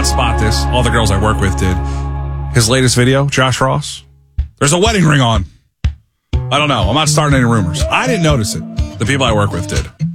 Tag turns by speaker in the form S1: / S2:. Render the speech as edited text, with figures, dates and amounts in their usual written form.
S1: not spot this. All the girls I work with did. His latest video, Josh Ross, there's a wedding ring on. I don't know. I'm not starting any rumors. I didn't notice it. The people I work with did.